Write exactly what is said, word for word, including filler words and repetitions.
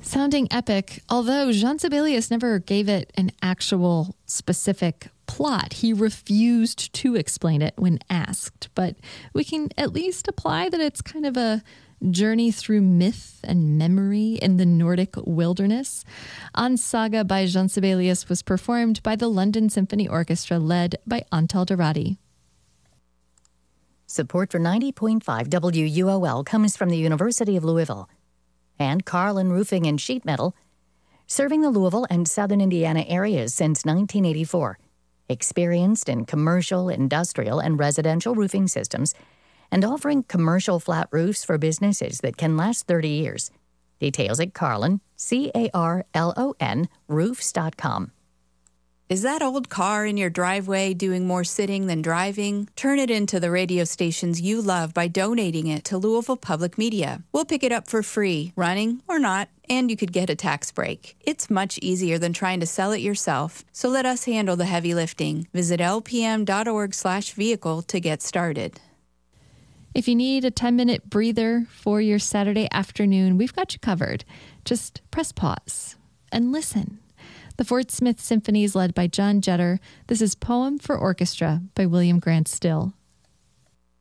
Sounding epic, although Jean Sibelius never gave it an actual specific plot. He refused to explain it when asked, but we can at least apply that it's kind of a journey through myth and memory in the Nordic wilderness. An Saga by Jean Sibelius was performed by the London Symphony Orchestra led by Antal Dorati. Support for ninety point five W U O L comes from the University of Louisville and Carlin Roofing and Sheet Metal, serving the Louisville and Southern Indiana areas since nineteen eighty-four. Experienced in commercial, industrial, and residential roofing systems, and offering commercial flat roofs for businesses that can last thirty years. Details at Carlin, C A R L O N, roofs dot com. Is that old car in your driveway doing more sitting than driving? Turn it into the radio stations you love by donating it to Louisville Public Media. We'll pick it up for free, running or not, and you could get a tax break. It's much easier than trying to sell it yourself, so let us handle the heavy lifting. Visit L P M dot org slash vehicle to get started. If you need a ten-minute breather for your Saturday afternoon, we've got you covered. Just press pause and listen. The Fort Smith Symphony is led by John Jetter. This is Poem for Orchestra by William Grant Still.